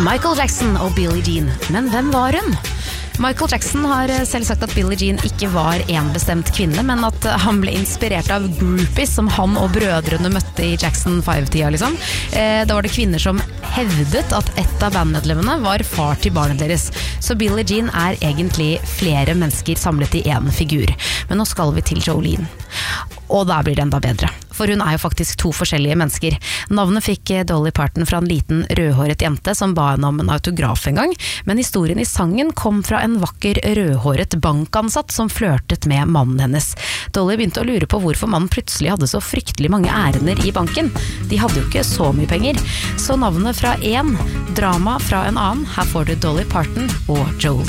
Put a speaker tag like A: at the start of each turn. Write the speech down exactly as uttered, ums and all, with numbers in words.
A: Michael Jackson og Billie Jean. Men hvem var hun? Michael Jackson har selv sagt at Billie Jean ikke var en bestemt kvinne, men at han ble inspirert av groupies som han og brødrene møtte i Jackson five-tida, liksom. Eh, da var det kvinner som hevdet at ett av bandmedlemmene var far til barnet deres. Så Billie Jean er egentlig flere mennesker samlet i en figur. Men nå skal vi til Jolene. Og da blir det enda bedre, for hun er jo faktisk to forskjellige mennesker. Navnet fikk Dolly Parton fra en liten rødhåret jente som ba henne om en autograf en gang, men historien i sangen kom fra en vakker rødhåret bankansatt som flørtet med mannen hennes. Dolly begynte å lure på hvorfor mannen plutselig hadde så fryktelig mange ærender i banken. De hadde jo ikke så mye penger. Så navnet fra en, drama fra en annen. Her får du Dolly Parton og Jolene.